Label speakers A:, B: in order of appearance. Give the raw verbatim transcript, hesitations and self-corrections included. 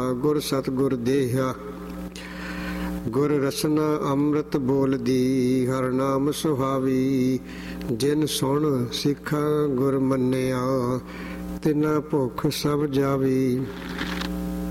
A: ਗੁਰ ਸਤਿਗੁਰ ਦੇਹਿਆ। ਗੁਰ ਰਸਨਾ ਅੰਮ੍ਰਿਤ ਬੋਲਦੀ, ਹਰ ਨਾਮ ਸੁਹਾਵੀ। ਜਿਨ ਸੁਣ ਸਿੱਖਾਂ ਗੁਰ ਮੰਨਿਆ, ਤਿਨਾ ਭੁੱਖ ਸਭ ਜਾਵੀ।